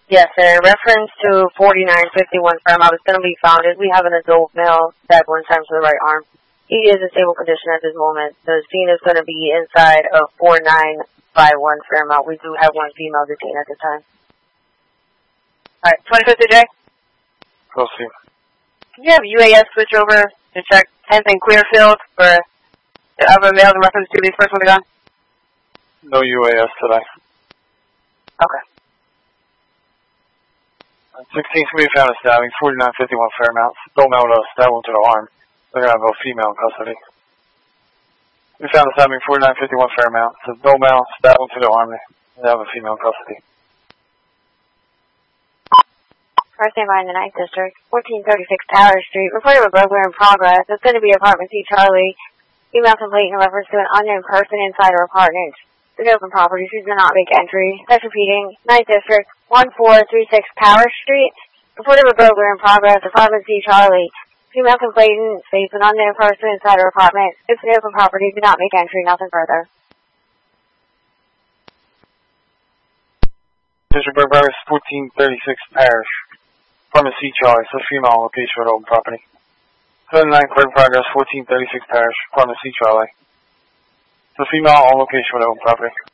Yes, sir. Reference to 4951 Fairmount is going to be founded. We have an adult male stabbed 1 time to the right arm. He is in stable condition at this moment. The scene is going to be inside of 4951 Fairmount. We do have 1 female detained at this time. Alright, 25th J. Proceed. Can you have UAS switch over to check 10th and Clearfield for the other males in reference to these first one gone? No UAS today. Okay. 16th can be found as stabbing, 4951 Fairmount. Adult male with a stab wound to the arm. They're going to have a female in custody. We found a stabbing 4951 Fairmount. It's adult male, stab wound to the arm. They have a female in custody. First name in the 9th District, 1436 Tower Street. Reported of a burglar in progress. It's going to be apartment C Charlie. Female complaint in reference to an unknown person inside her apartment. The open property. She did not make entry. That's repeating. 9th District, 1436 Tower Street. Reported of a burglar in progress. Apartment C Charlie. Female complainant states an unknown person inside her apartment. It's an open property. Do not make entry. Nothing further. District Burglar 1436 Parish. Apartment C Charlie. So female on location for the open property. 79 clear progress 1436 Parish. Apartment C Charlie. So female on location for the open property.